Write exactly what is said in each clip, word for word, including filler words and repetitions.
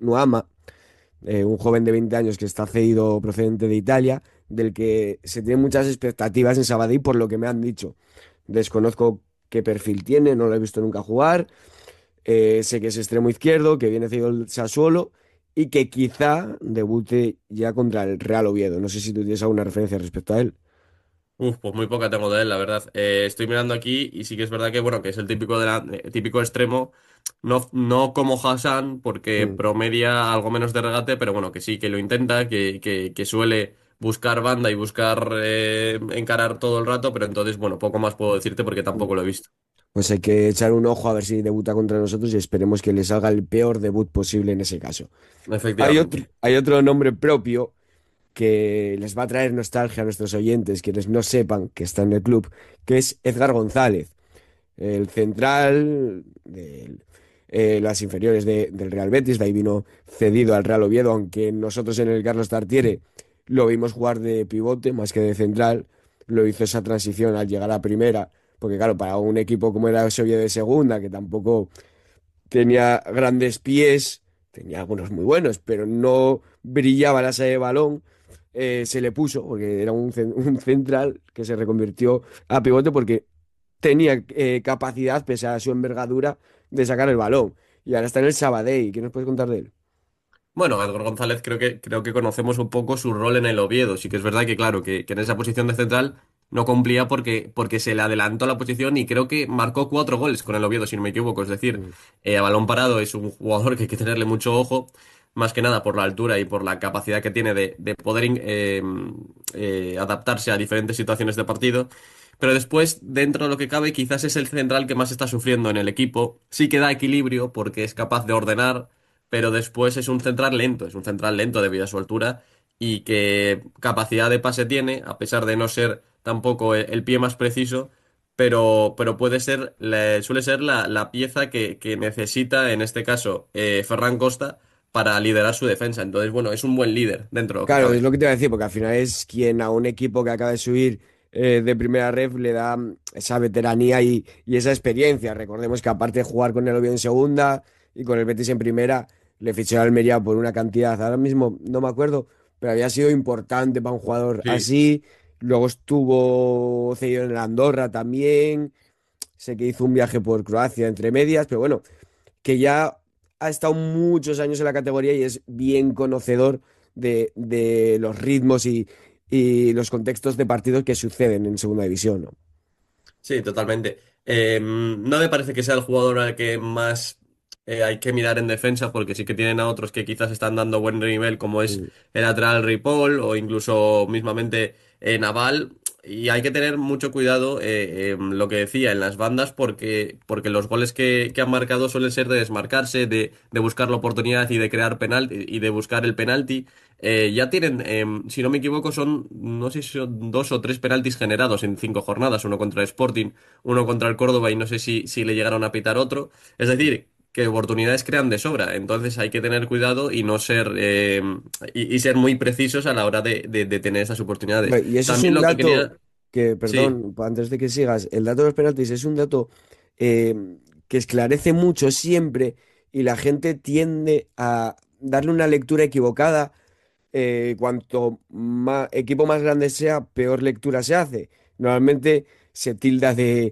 Nuama, eh, un joven de veinte años que está cedido procedente de Italia, del que se tienen muchas expectativas en Sabadell por lo que me han dicho. Desconozco qué perfil tiene, no lo he visto nunca jugar. Eh, sé que es extremo izquierdo, que viene cedido el Sassuolo y que quizá debute ya contra el Real Oviedo. No sé si tú tienes alguna referencia respecto a él. Uf, pues muy poca tengo de él, la verdad. Eh, estoy mirando aquí y sí que es verdad que, bueno, que es el típico, de la- eh, típico extremo, no, no como Hassan, porque Mm. promedia algo menos de regate, pero bueno, que sí, que lo intenta, que, que, que suele buscar banda y buscar eh, encarar todo el rato, pero entonces, bueno, poco más puedo decirte porque Mm. tampoco lo he visto. Pues hay que echar un ojo a ver si debuta contra nosotros y esperemos que le salga el peor debut posible en ese caso. Hay otro, Efectivamente. hay otro nombre propio que les va a traer nostalgia a nuestros oyentes, quienes no sepan que está en el club, que es Edgar González, el central de las inferiores de- del Real Betis, de ahí vino cedido al Real Oviedo, aunque nosotros en el Carlos Tartiere lo vimos jugar de pivote más que de central, lo hizo esa transición al llegar a primera, porque claro, para un equipo como era ese Oviedo de segunda, que tampoco tenía grandes pies, tenía algunos muy buenos, pero no brillaba la salida de balón. Eh, se le puso, porque era un, cen- un central que se reconvirtió a pivote porque tenía eh, capacidad, pese a su envergadura, de sacar el balón. Y ahora está en el Sabadell. ¿Qué nos puedes contar de él? Bueno, Edgar González creo que, creo que conocemos un poco su rol en el Oviedo. Sí que es verdad que, claro, que, que en esa posición de central no cumplía porque, porque se le adelantó la posición y creo que marcó cuatro goles con el Oviedo, si no me equivoco. Es decir, Mm. eh, a balón parado es un jugador que hay que tenerle mucho ojo, más que nada por la altura y por la capacidad que tiene de, de poder in- eh, eh, adaptarse a diferentes situaciones de partido. Pero después, dentro de lo que cabe, quizás es el central que más está sufriendo en el equipo. Sí que da equilibrio porque es capaz de ordenar, pero después es un central lento, es un central lento debido a su altura y que capacidad de pase tiene, a pesar de no ser tampoco el, el pie más preciso, pero, pero puede ser, la- suele ser la, la pieza que, que necesita, en este caso, eh, Ferran Costa para liderar su defensa. Entonces, bueno, es un buen líder dentro de lo que Claro, es cabe. lo que te iba a decir, porque al final es quien a un equipo que acaba de subir eh, de primera ref le da mm, esa veteranía y, y esa experiencia. Recordemos que aparte de jugar con el Oviedo en segunda y con el Betis en primera, le fichó a Almería por una cantidad, ahora mismo no me acuerdo, pero había sido importante para un jugador Sí. así. Luego estuvo cedido en el Andorra también. Sé que hizo un viaje por Croacia entre medias, pero bueno, que ya ha estado muchos años en la categoría y es bien conocedor de, de los ritmos y, y los contextos de partidos que suceden en segunda división, ¿no? Sí, totalmente. Eh, no me parece que sea el jugador al que más eh, hay que mirar en defensa, porque sí que tienen a otros que quizás están dando buen nivel, como es Mm. el lateral Ripoll o incluso mismamente eh, Naval. Y hay que tener mucho cuidado, eh, eh, lo que decía, en las bandas, porque, porque los goles que, que han marcado suelen ser de desmarcarse, de, de buscar la oportunidad y de crear penalti y de buscar el penalti. Eh, ya tienen, em, si no me equivoco, son, no sé si son dos o tres penaltis generados en cinco jornadas, uno contra el Sporting, uno contra el Córdoba y no sé si, si le llegaron a pitar otro. Es decir, que oportunidades crean de sobra, entonces hay que tener cuidado y no ser, em, y, y ser muy precisos a la hora de, de- de tener esas oportunidades. Hombre, y eso es También un lo que dato quería, que, sí. perdón, antes de que sigas, el dato de los penaltis es un dato eh, que esclarece mucho siempre y la gente tiende a darle una lectura equivocada. Eh, cuanto más, equipo más grande sea, peor lectura se hace. Normalmente se tilda de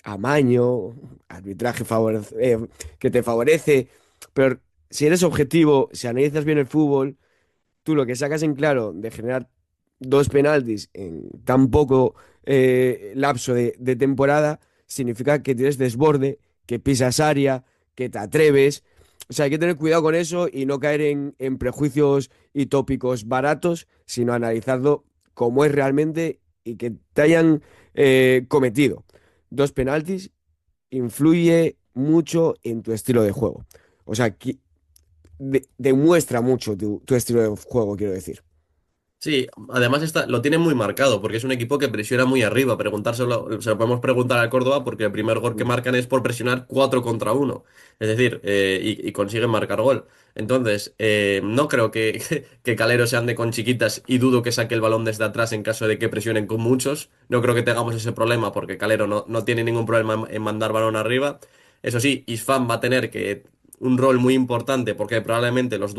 amaño, arbitraje favorece- eh, que te favorece, pero si eres objetivo, si analizas bien el fútbol, tú lo que sacas en claro de generar dos penaltis en tan poco eh, lapso de, de temporada significa que tienes desborde, que pisas área, que te atreves. O sea, hay que tener cuidado con eso y no caer en, en prejuicios y tópicos baratos, sino analizarlo como es realmente y que te hayan eh, cometido dos penaltis influye mucho en tu estilo de juego. O sea, que de- demuestra mucho tu, tu estilo de juego, quiero decir. Sí, además está, lo tiene muy marcado porque es un equipo que presiona muy arriba. Preguntárselo, se lo podemos preguntar al Córdoba porque el primer gol que Mm. marcan es por presionar cuatro contra uno. Es decir, eh, y, y consiguen marcar gol. Entonces, eh, no creo que, que Calero se ande con chiquitas y dudo que saque el balón desde atrás en caso de que presionen con muchos. No creo que tengamos ese problema porque Calero no, no tiene ningún problema en en mandar balón arriba. Eso sí, Isfán va a tener que un rol muy importante porque probablemente los